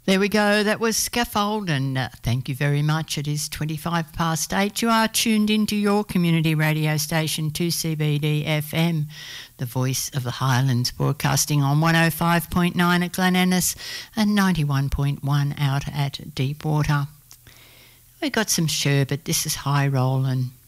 There we go. That was Scaffold, and thank you very much. It is 25 past 8. You are tuned into your community radio station, 2CBD FM, the voice of the Highlands, broadcasting on 105.9 at Glen Innes and 91.1 out at Deepwater. We've got some sherbet. This is High Rollin'.